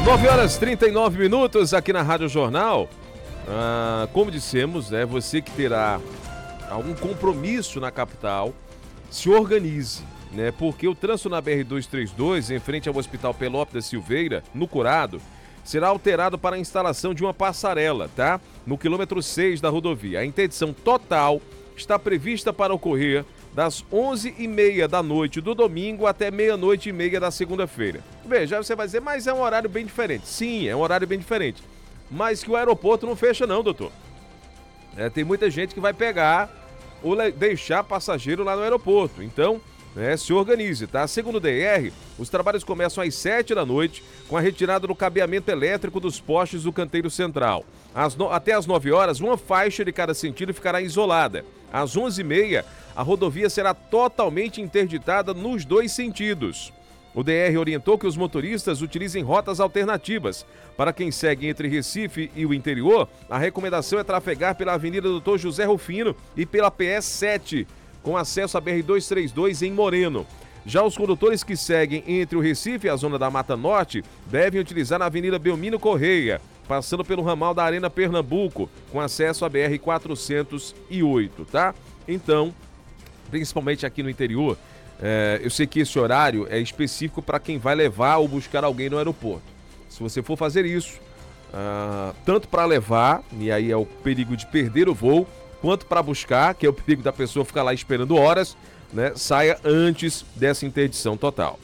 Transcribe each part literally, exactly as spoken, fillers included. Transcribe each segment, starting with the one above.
nove horas e trinta e nove minutos aqui na Rádio Jornal. Ah, como dissemos, né, você que terá algum compromisso na capital, se organize, né, porque o trânsito na B R duzentos e trinta e dois, em frente ao Hospital Pelópio da Silveira, no Curado, será alterado para a instalação de uma passarela, tá? No quilômetro seis da rodovia. A interdição total está prevista para ocorrer das onze e meia da noite do domingo até meia-noite e meia da segunda-feira. Veja, você vai dizer, mas é um horário bem diferente. Sim, é um horário bem diferente. Mas que o aeroporto não fecha não, doutor. É, tem muita gente que vai pegar ou deixar passageiro lá no aeroporto. Então, né, se organize, tá? Segundo o D R, os trabalhos começam às sete da noite, com a retirada do cabeamento elétrico dos postes do canteiro central. Às no... Até às nove horas, uma faixa de cada sentido ficará isolada. Às onze e meia, a rodovia será totalmente interditada nos dois sentidos. O D R orientou que os motoristas utilizem rotas alternativas. Para quem segue entre Recife e o interior, a recomendação é trafegar pela Avenida doutor José Rufino e pela P S sete, com acesso à B R duzentos e trinta e dois em Moreno. Já os condutores que seguem entre o Recife e a zona da Mata Norte devem utilizar a Avenida Belmino Correia, passando pelo ramal da Arena Pernambuco, com acesso à B R quatrocentos e oito, tá? Então, principalmente aqui no interior, é, eu sei que esse horário é específico para quem vai levar ou buscar alguém no aeroporto. Se você for fazer isso, ah, tanto para levar, e aí é o perigo de perder o voo, quanto para buscar, que é o perigo da pessoa ficar lá esperando horas, né? Saia antes dessa interdição total.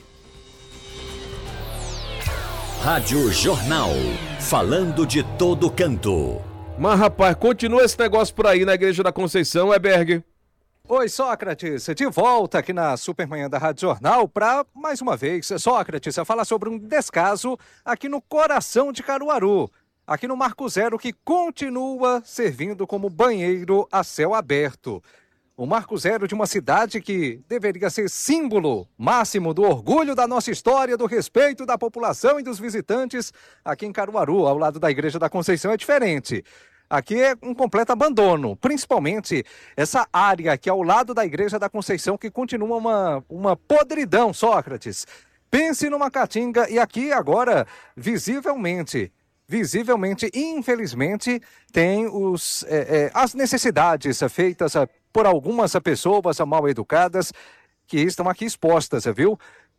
Rádio Jornal, falando de todo canto. Mas, rapaz, continua esse negócio por aí na Igreja da Conceição, Eberg? Oi, Sócrates, de volta aqui na Supermanhã da Rádio Jornal para, mais uma vez, Sócrates, falar sobre um descaso aqui no coração de Caruaru, aqui no Marco Zero, que continua servindo como banheiro a céu aberto. O Marco Zero de uma cidade que deveria ser símbolo máximo do orgulho da nossa história, do respeito da população e dos visitantes, aqui em Caruaru, ao lado da Igreja da Conceição, é diferente. Aqui é um completo abandono, principalmente essa área aqui ao lado da Igreja da Conceição, que continua uma, uma podridão, Sócrates. Pense numa caatinga e aqui agora, visivelmente, visivelmente, infelizmente, tem os, é, é, as necessidades feitas por algumas pessoas mal educadas que estão aqui expostas, viu?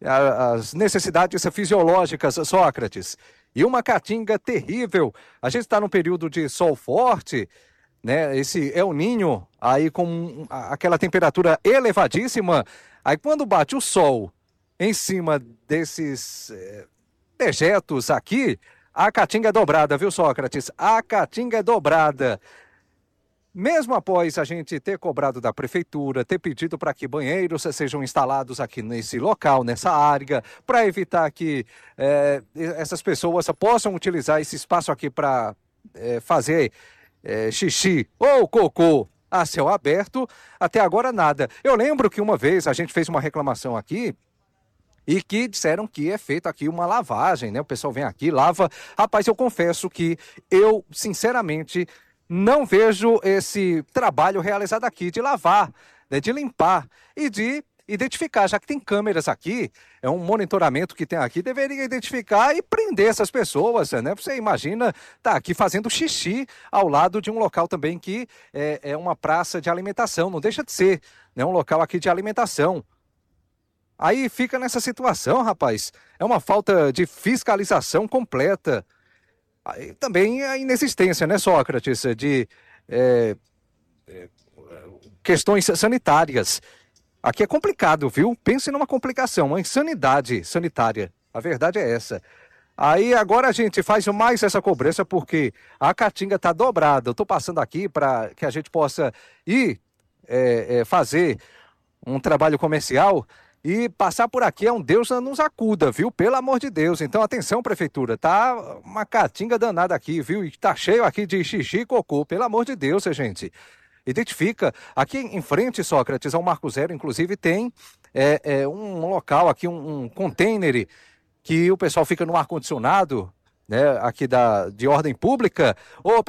As necessidades fisiológicas, Sócrates. E uma caatinga terrível. A gente está num período de sol forte, né? Esse El Ninho aí com aquela temperatura elevadíssima. Aí quando bate o sol em cima desses é, dejetos aqui, a caatinga é dobrada, viu, Sócrates? A caatinga é dobrada. Mesmo após a gente ter cobrado da prefeitura, ter pedido para que banheiros sejam instalados aqui nesse local, nessa área, para evitar que é, essas pessoas possam utilizar esse espaço aqui para é, fazer é, xixi ou cocô a céu aberto, até agora nada. Eu lembro que uma vez a gente fez uma reclamação aqui, e que disseram que é feito aqui uma lavagem, né? O pessoal vem aqui, lava. Rapaz, eu confesso que eu, sinceramente, não vejo esse trabalho realizado aqui de lavar, né? De limpar e de identificar, já que tem câmeras aqui, é um monitoramento que tem aqui, deveria identificar e prender essas pessoas, né? Você imagina, tá aqui fazendo xixi ao lado de um local também que é, é uma praça de alimentação, não deixa de ser, né? Um local aqui de alimentação. Aí fica nessa situação, rapaz. É uma falta de fiscalização completa. Aí, também a inexistência, né, Sócrates, de é, é, questões sanitárias. Aqui é complicado, viu? Pense numa complicação, uma insanidade sanitária. A verdade é essa. Aí agora a gente faz mais essa cobrança porque a caatinga está dobrada. Eu estou passando aqui para que a gente possa ir é, é, fazer um trabalho comercial. E passar por aqui é um Deus nos acuda, viu? Pelo amor de Deus. Então, atenção, prefeitura. Tá uma caatinga danada aqui, viu? E tá cheio aqui de xixi e cocô. Pelo amor de Deus, gente. Identifica. Aqui em frente, Sócrates, ao Marco Zero, inclusive, tem é, é, um local aqui, um, um container que o pessoal fica no ar-condicionado, né? Aqui da, de ordem pública. Ô,